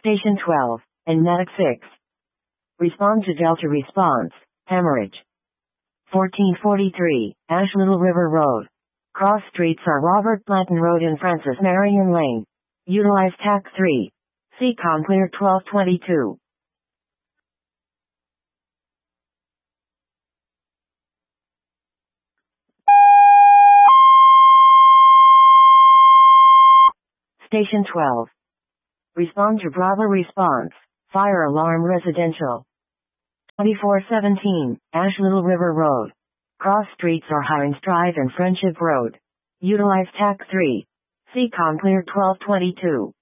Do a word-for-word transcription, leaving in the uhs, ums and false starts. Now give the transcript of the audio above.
Station twelve, and Natick six. Respond to Delta response, hemorrhage. fourteen forty-three, Ash Little River Road. Cross streets are Robert Blanton Road and Francis Marion Lane. Utilize T A C three. C COM clear twelve twenty-two. Station twelve. Respond to Bravo response, fire alarm residential. twenty-four seventeen, Ash Little River Road. Cross streets are Hines Drive and Friendship Road. Utilize T A C three. C COM clear twelve twenty-two.